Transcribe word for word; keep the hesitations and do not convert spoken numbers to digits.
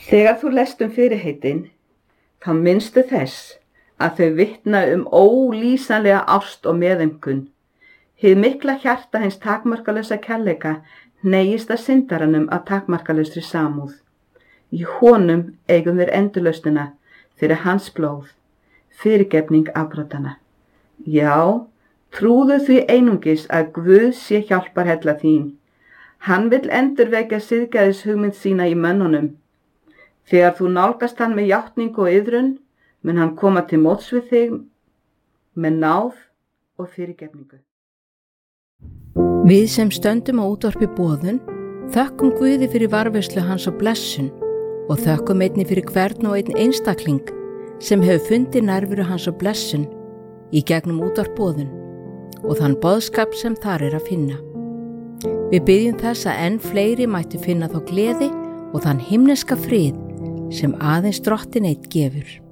Þegar þú lest um fyrirheitin, þá minnstu þess að þau vitna um ólýsanlega ást og meðaumkun. Hið mikla hjarta hins takmarkalausa kærleika hneigist að syndaranum af takmarkalausri samúð. Í honum eigum við endurlausnina fyrir hans blóð, fyrirgefning afbrotana. Já, trúðu því einungis að Guð sé hjálparhella þín. Hann vill endurvekja siðgæðis hugmynd sína í mönnunum. Þegar þú nálgast hann með játningu og iðrun, mun hann koma til móts við þig með náð og fyrirgefningu. Við sem stöndum á útvarpi boðun, þökkum Guði fyrir varðveislu hans og blessun og þökkum einnig fyrir hvern og einn einstakling sem hefur fundið nærveru hans og blessun í gegnum útvarp boðun og þann boðskap sem þar er að finna. Við byggjum þess að enn fleiri mættu finna þá gleði og þann himneska frið sem aðeins Drottinn einn gefur.